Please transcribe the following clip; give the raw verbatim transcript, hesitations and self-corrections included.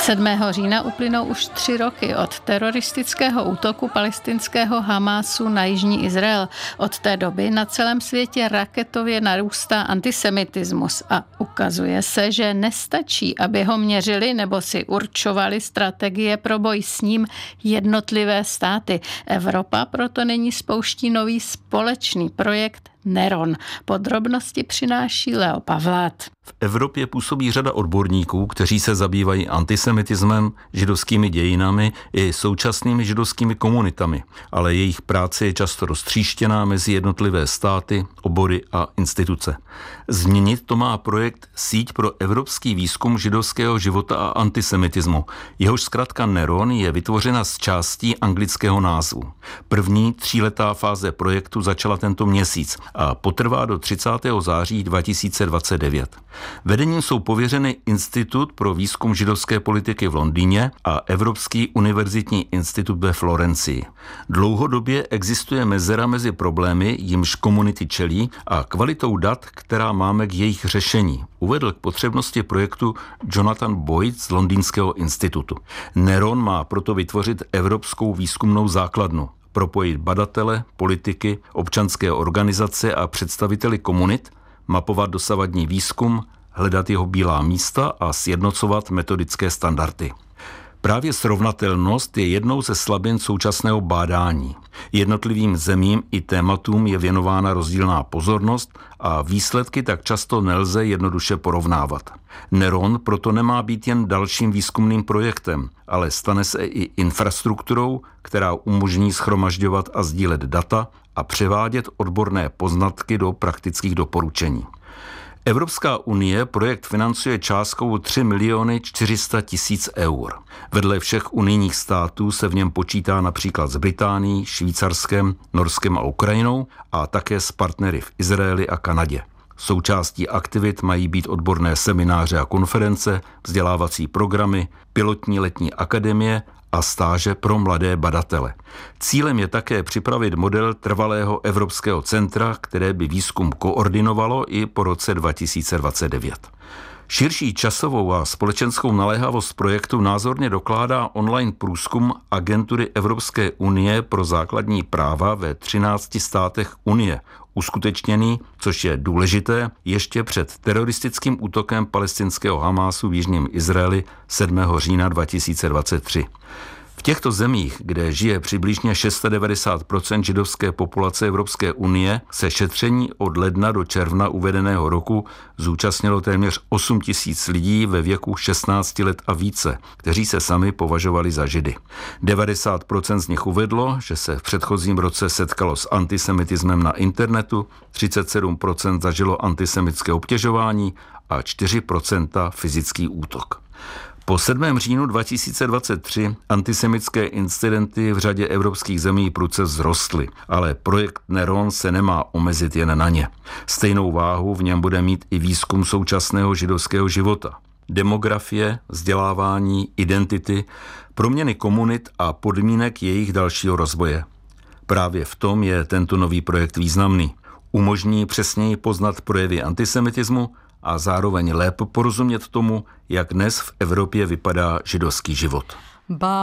sedmého října uplynou už tři roky od teroristického útoku palestinského Hamásu na jižní Izrael. Od té doby na celém světě raketově narůstá antisemitismus a ukazuje se, že nestačí, aby ho měřili nebo si určovali strategie pro boj s ním jednotlivé státy. Evropa proto nyní spouští nový společný projekt Neron. Podrobnosti přináší Leo Pavlát. V Evropě působí řada odborníků, kteří se zabývají antisemitismem, židovskými dějinami i současnými židovskými komunitami, ale jejich práce je často roztříštěná mezi jednotlivé státy, obory a instituce. Změnit to má projekt Síť pro evropský výzkum židovského života a antisemitismu. Jehož zkratka Neron je vytvořena z částí anglického názvu. První tříletá fáze projektu začala tento měsíc a potrvá do třicátého září dva tisíce dvacet devět. Vedením jsou pověřeny Institut pro výzkum židovské politiky v Londýně a Evropský univerzitní institut ve Florencii. Dlouhodobě existuje mezera mezi problémy, jimž komunity čelí, a kvalitou dat, která máme k jejich řešení, uvedl k potřebnosti projektu Jonathan Boyd z Londýnského institutu. Neron má proto vytvořit evropskou výzkumnou základnu, propojit badatele, politiky, občanské organizace a představiteli komunit, mapovat dosavadní výzkum, hledat jeho bílá místa a sjednocovat metodické standardy. Právě srovnatelnost je jednou ze slabin současného bádání. Jednotlivým zemím i tématům je věnována rozdílná pozornost a výsledky tak často nelze jednoduše porovnávat. Neron proto nemá být jen dalším výzkumným projektem, ale stane se i infrastrukturou, která umožní shromažďovat a sdílet data a převádět odborné poznatky do praktických doporučení. Evropská unie projekt financuje částkou tři miliony čtyři sta tisíc eur. Vedle všech unijních států se v něm počítá například s Británií, Švýcarskem, Norskem a Ukrajinou a také s partnery v Izraeli a Kanadě. Součástí aktivit mají být odborné semináře a konference, vzdělávací programy, pilotní letní akademie a stáže pro mladé badatele. Cílem je také připravit model trvalého evropského centra, které by výzkum koordinovalo i po roce dva tisíce dvacet devět. Širší časovou a společenskou naléhavost projektu názorně dokládá online průzkum Agentury Evropské unie pro základní práva ve třinácti státech Unie, uskutečněný, což je důležité, ještě před teroristickým útokem palestinského Hamásu v jižním Izraeli sedmého října dva tisíce dvacet tři. V těchto zemích, kde žije přibližně devadesát šest procent židovské populace Evropské unie, se šetření od ledna do června uvedeného roku zúčastnilo téměř osm tisíc lidí ve věku šestnácti let a více, kteří se sami považovali za židy. devadesát procent z nich uvedlo, že se v předchozím roce setkalo s antisemitismem na internetu, třicet sedm procent zažilo antisemitské obtěžování a čtyři procenta fyzický útok. Po sedmého říjnu dva tisíce dvacet tři antisemitské incidenty v řadě evropských zemí prudce vzrostly, ale projekt Neron se nemá omezit jen na ně. Stejnou váhu v něm bude mít i výzkum současného židovského života. Demografie, vzdělávání, identity, proměny komunit a podmínek jejich dalšího rozvoje. Právě v tom je tento nový projekt významný. Umožní přesněji poznat projevy antisemitismu a zároveň lépe porozumět tomu, jak dnes v Evropě vypadá židovský život.